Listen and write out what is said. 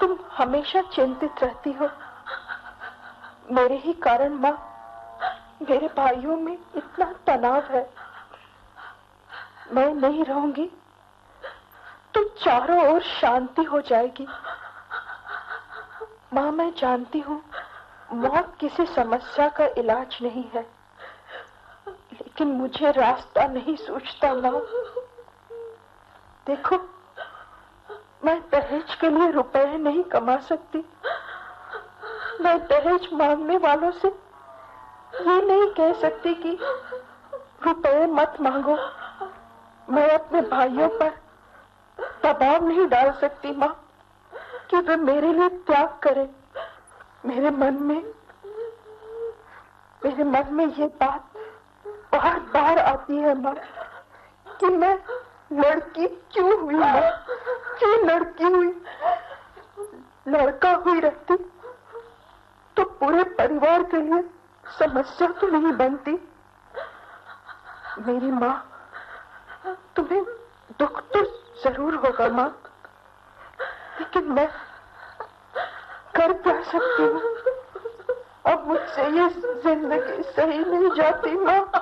तुम हमेशा चिंतित रहती हो। मेरे ही कारण माँ, मेरे भाइयों में इतना तनाव है। मैं नहीं रहूंगी तो चारों ओर शांति हो जाएगी। माँ, मैं जानती हूँ मौत किसी समस्या का इलाज नहीं है, लेकिन मुझे रास्ता नहीं सूझता माँ। देखो, मैं दहेज के लिए रुपए नहीं कमा सकती। मैं दहेज मांगने वालों से ये नहीं कह सकती कि रुपए मत मांगो। मैं अपने भाइयों पर दबाव नहीं डाल सकती माँ कि वे मेरे लिए त्याग करें। मेरे मन में ये बात बार बार आती है माँ कि मैं लड़की क्यों हुई माँ, क्यों लड़की हुई। लड़का हुई रहती तो पूरे परिवार के लिए समस्या तो नहीं बनती। मेरी माँ, तुम्हें दुख तो जरूर होगा माँ, लेकिन मैं कर क्या सकती हूँ। अब मुझसे ये जिंदगी सही नहीं जाती माँ।